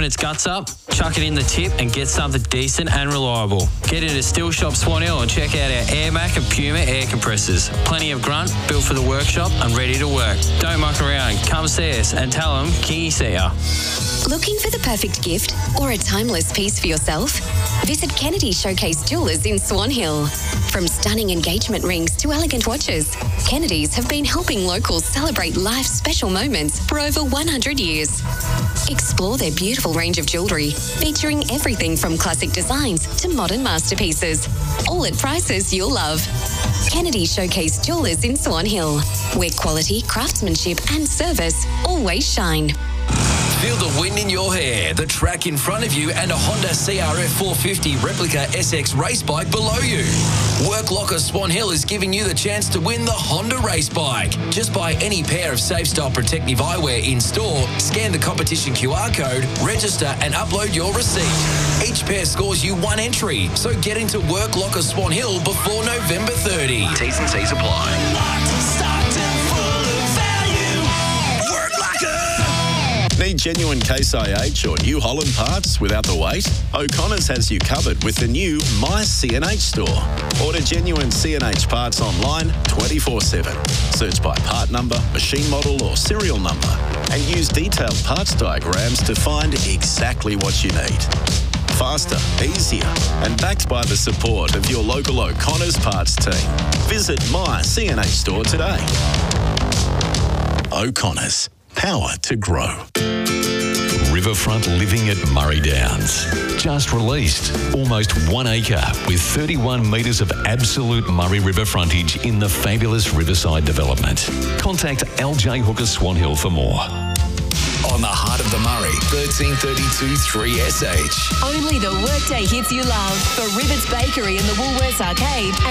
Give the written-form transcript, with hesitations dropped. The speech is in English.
its guts up, chuck it in the tip and get something decent and reliable. Get into Steel Shop Swan Hill and check out our AirMac and Puma air compressors. Plenty of grunt, built for the workshop and ready to work. Don't muck around. Come see us and tell them Kingy sent ya. Looking for the perfect gift or a timeless piece for yourself? Visit Kennedy Showcase Jewelers in Swan Hill. From stunning engagement rings to elegant watches, Kennedy's have been helping locals celebrate life's special moments for over 100 years. Explore their beautiful range of jewellery, featuring everything from classic designs to modern masterpieces, all at prices you'll love. Kennedy Showcase Jewelers in Swan Hill, where quality, craftsmanship and service always shine. Feel the wind in your hair, the track in front of you and a Honda CRF 450 replica SX race bike below you. Work Locker Swan Hill is giving you the chance to win the Honda race bike. Just buy any pair of Safe Style protective eyewear in store, scan the competition QR code, register and upload your receipt. Each pair scores you one entry, so get into Work Locker Swan Hill before November 30. T's and C's apply. Need genuine Case IH or New Holland parts without the wait? O'Connor's has you covered with the new My CNH store. Order genuine CNH parts online 24/7. Search by part number, machine model or serial number and use detailed parts diagrams to find exactly what you need. Faster, easier and backed by the support of your local O'Connor's parts team. Visit My CNH store today. O'Connor's. Power to grow. Riverfront living at Murray Downs. Just released. Almost 1 acre with 31 metres of absolute Murray River frontage in the fabulous Riverside development. Contact LJ Hooker Swan Hill for more. On the heart of the Murray, 1332 3SH. Only the workday hits you love for Rivets Bakery and the Woolworths Arcade.